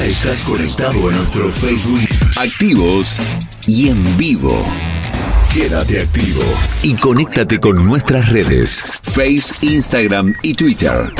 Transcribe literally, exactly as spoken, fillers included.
Estás conectado a nuestro Facebook. Activos y en vivo. Quédate activo y conéctate con nuestras redes. Face, Instagram y Twitter.